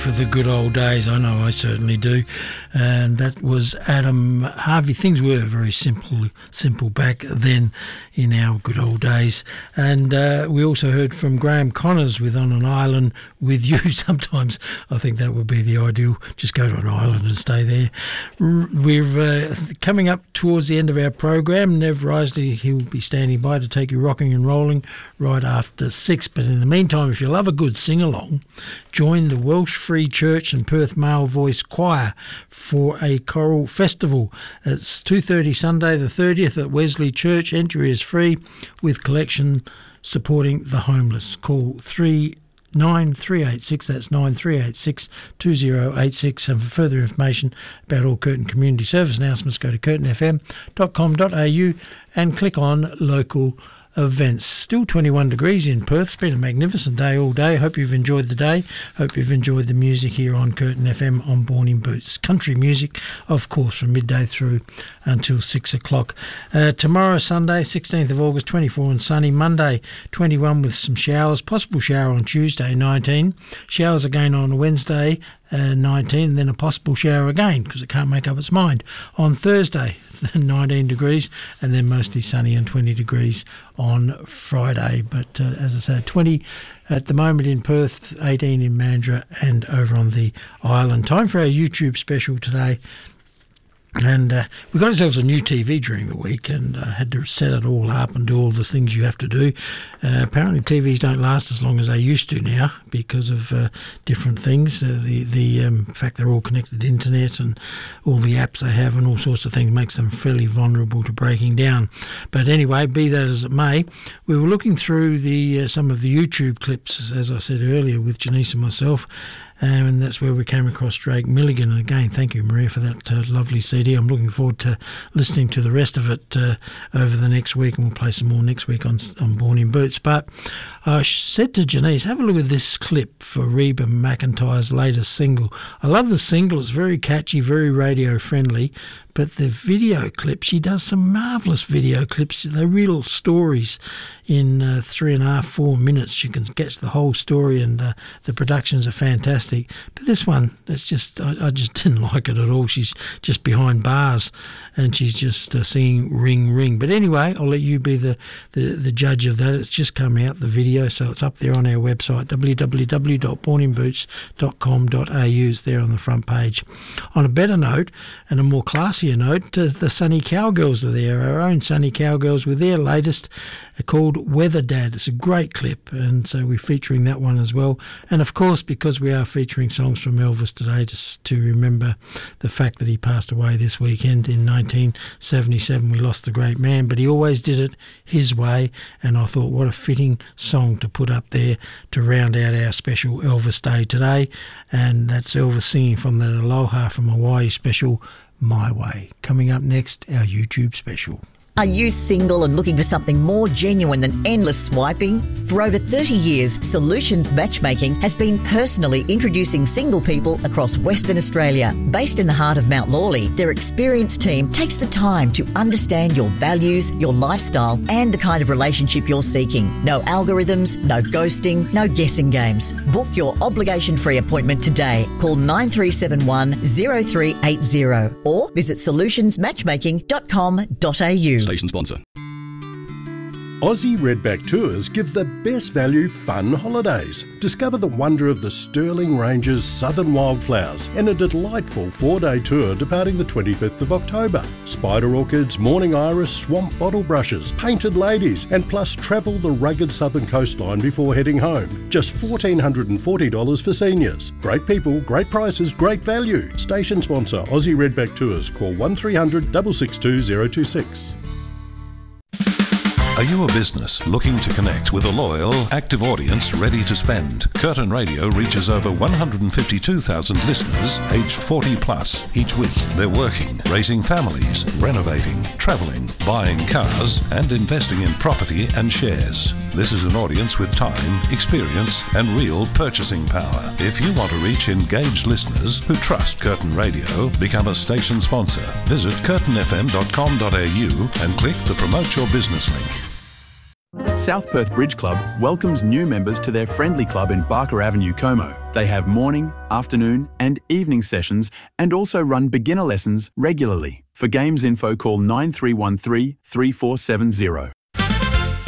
for the good old days. I know I certainly do. And that was Adam Harvey. Things were very simple back then in our good old days. And we also heard from Graham Connors with On an Island With You. Sometimes I think that would be the ideal. Just go to an island and stay there. We're coming up towards the end of our program. Nev Risley, he'll be standing by to take you rocking and rolling right after 6. But in the meantime, if you love a good sing-along, join the Welsh Free Church and Perth Male Voice Choir for a choral festival. It's 2:30 Sunday the 30th at Wesley Church. Entry is free with collection supporting the homeless. Call 9386, that's 9386 2086. And for further information about all Curtin Community Service announcements, go to curtinfm.com.au and click on local events. Still 21 degrees in Perth. It's been a magnificent day all day. Hope you've enjoyed the day. Hope you've enjoyed the music here on Curtin FM on Born in Boots. Country music, of course, from midday through until 6 o'clock. Tomorrow, Sunday, 16th of August, 24 and sunny. Monday, 21 with some showers. Possible shower on Tuesday, 19. Showers again on Wednesday, 19, and then a possible shower again because it can't make up its mind. On Thursday, 19 degrees, and then mostly sunny and 20 degrees on Friday. But as I said, 20 at the moment in Perth, 18 in Mandurah and over on the island. Time for our YouTube special today. And we got ourselves a new TV during the week and had to set it all up and do all the things you have to do. Apparently TVs don't last as long as they used to now because of different things. The fact they're all connected to internet and all the apps they have and all sorts of things makes them fairly vulnerable to breaking down. But anyway, be that as it may, we were looking through some of the YouTube clips, as I said earlier, with Janice and myself. And that's where we came across Drake Milligan. And again, thank you, Maria, for that lovely CD. I'm looking forward to listening to the rest of it over the next week, and we'll play some more next week on Born in Boots. But I said to Janice, have a look at this clip for Reba McEntire's latest single. I love the single. It's very catchy, very radio friendly. But the video clip, she does some marvellous video clips. They're real stories in 3.5, 4 minutes. You can get the whole story, and the productions are fantastic. But this one, it's just I just didn't like it at all. She's just behind bars, and she's just singing Ring Ring. But anyway, I'll let you be the judge of that. It's just come out, the video, so it's up there on our website, www.borninboots.com.au. It's there on the front page. On a better note, and a more classier note, the Sunny Cowgirls are there. Our own Sunny Cowgirls with their latest called Weather Dad. It's a great clip, and so we're featuring that one as well. And of course, because we are featuring songs from Elvis today, just to remember the fact that he passed away this weekend in 1977. We lost the great man, but he always did it his way, and I thought what a fitting song to put up there to round out our special Elvis Day today. And that's Elvis singing from that Aloha from Hawaii special, My Way. Coming up next, our YouTube special. Are you single and looking for something more genuine than endless swiping? For over 30 years, Solutions Matchmaking has been personally introducing single people across Western Australia. Based in the heart of Mount Lawley, their experienced team takes the time to understand your values, your lifestyle, and the kind of relationship you're seeking. No algorithms, no ghosting, no guessing games. Book your obligation-free appointment today. Call 9371 0380 or visit solutionsmatchmaking.com.au. Station sponsor. Aussie Redback Tours give the best value fun holidays. Discover the wonder of the Stirling Ranges Southern Wildflowers in a delightful 4-day tour departing the 25th of October. Spider orchids, morning iris, swamp bottle brushes, painted ladies, and plus travel the rugged southern coastline before heading home. Just $1,440 for seniors. Great people, great prices, great value. Station sponsor Aussie Redback Tours. Call 1300 662 026. Are you a business looking to connect with a loyal, active audience ready to spend? Curtin Radio reaches over 152,000 listeners aged 40 plus each week. They're working, raising families, renovating, travelling, buying cars, and investing in property and shares. This is an audience with time, experience, and real purchasing power. If you want to reach engaged listeners who trust Curtin Radio, become a station sponsor. Visit curtinfm.com.au and click the Promote Your Business link. South Perth Bridge Club welcomes new members to their friendly club in Barker Avenue, Como. They have morning, afternoon and evening sessions and also run beginner lessons regularly. For games info, call 9313 3470.